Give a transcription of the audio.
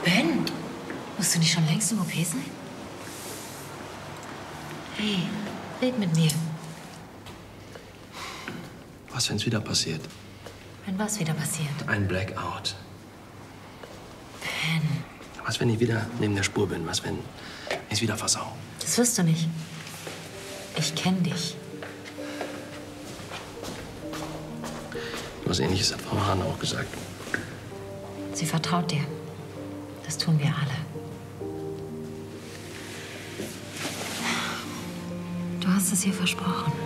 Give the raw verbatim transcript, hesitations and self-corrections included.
Ben, musst du nicht schon längst im O P sein? Hey, red mit mir. Was, wenn es wieder passiert? Wenn was wieder passiert? Ein Blackout. Ben. Was, wenn ich wieder neben der Spur bin? Was, wenn ich es wieder versau? Das wirst du nicht. Ich kenne dich. Was Ähnliches hat Frau Hahn auch gesagt. Sie vertraut dir. Das tun wir alle. Du hast es ihr versprochen.